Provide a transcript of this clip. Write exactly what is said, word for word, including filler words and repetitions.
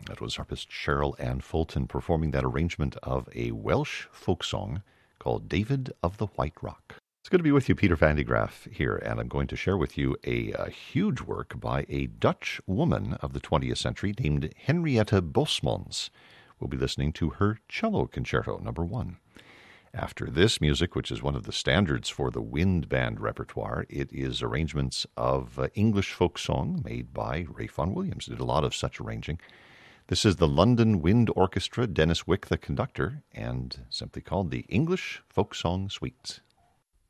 That was harpist Cheryl Ann Fulton performing that arrangement of a Welsh folk song called David of the White Rock. It's good to be with you, Peter Van de Graaff here, and I'm going to share with you a, a huge work by a Dutch woman of the twentieth century named Henrietta Bosmans. We'll be listening to her Cello Concerto number one. After this music, which is one of the standards for the wind band repertoire, it is arrangements of uh, English folk song made by Ralph Vaughan Williams. Did a lot of such arranging. This is the London Wind Orchestra, Dennis Wick the conductor, and simply called the English Folk Song Suite.